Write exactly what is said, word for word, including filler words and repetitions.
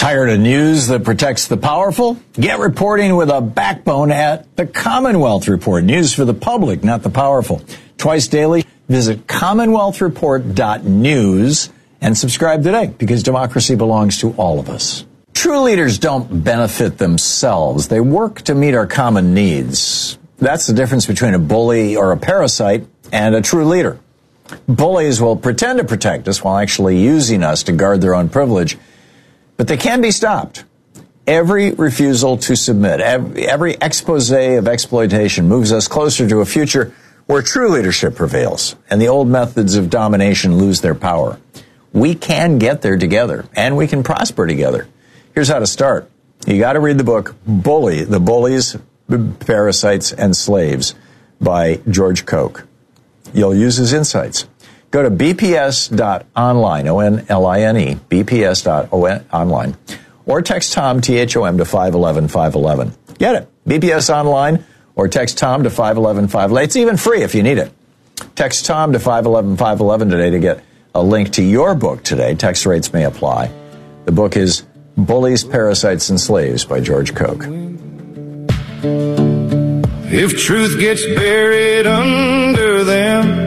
Tired of news that protects the powerful? Get reporting with a backbone at the Commonwealth Report. News for the public, not the powerful. Twice daily, visit commonwealth report dot news and subscribe today, because democracy belongs to all of us. True leaders don't benefit themselves. They work to meet our common needs. That's the difference between a bully or a parasite and a true leader. Bullies will pretend to protect us while actually using us to guard their own privilege. But they can be stopped. Every refusal to submit, every, every expose of exploitation moves us closer to a future where true leadership prevails and the old methods of domination lose their power. We can get there together, and we can prosper together. Here's how to start. You got to read the book, Bully, The Bullies, Parasites, and Slaves by George Koch. You'll use his insights. Go to b p s dot online, O N L I N E, b p s dot online, or text Tom, T H O M, to five one one, five one one. Get it. B P S Online, or text Tom to five one one, five one one. It's even free if you need it. Text Tom to five one one, five one one today to get a link to your book today. Text rates may apply. The book is Bullies, Parasites, and Slaves by George Koch. If truth gets buried under them,